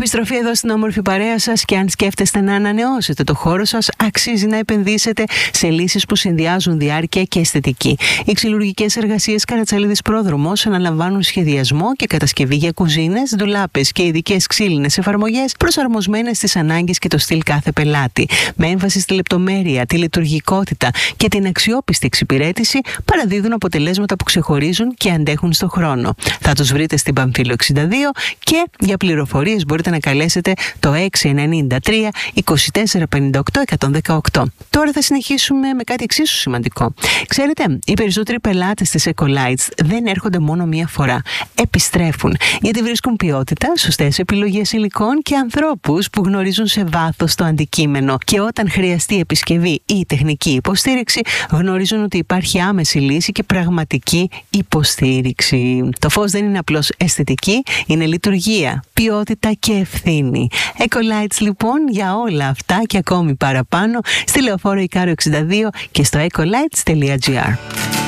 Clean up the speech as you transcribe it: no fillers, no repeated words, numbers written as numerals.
Επιστροφή εδώ στην όμορφη παρέα σας, και αν σκέφτεστε να ανανεώσετε το χώρο σας, αξίζει να επενδύσετε σε λύσεις που συνδυάζουν διάρκεια και αισθητική. Οι ξυλουργικές εργασίες Καρατσαλίδης Πρόδρομος αναλαμβάνουν σχεδιασμό και κατασκευή για κουζίνες, ντουλάπες και ειδικές ξύλινες εφαρμογές προσαρμοσμένες στις ανάγκες και το στυλ κάθε πελάτη. Με έμφαση στη λεπτομέρεια, τη λειτουργικότητα και την αξιόπιστη εξυπηρέτηση, παραδίδουν αποτελέσματα που ξεχωρίζουν και αντέχουν στον χρόνο. Θα τους βρείτε στην Παμφύλιο 62 και για πληροφορίες μπορείτε να καλέσετε το 693 24 58 118. Τώρα θα συνεχίσουμε με κάτι εξίσου σημαντικό. Ξέρετε, οι περισσότεροι πελάτες της Ecolites δεν έρχονται μόνο μία φορά. Επιστρέφουν, γιατί βρίσκουν ποιότητα, σωστές επιλογές υλικών και ανθρώπους που γνωρίζουν σε βάθος το αντικείμενο. Και όταν χρειαστεί επισκευή ή τεχνική υποστήριξη, γνωρίζουν ότι υπάρχει άμεση λύση και πραγματική υποστήριξη. Το φως δεν είναι απλώς αισθητική, είναι λειτουργία, ποιότητα και ευθύνη. Ecolites λοιπόν, για όλα αυτά και ακόμη παραπάνω, στη Λεωφόρο Ικάρο 62 και στο ecolites.gr.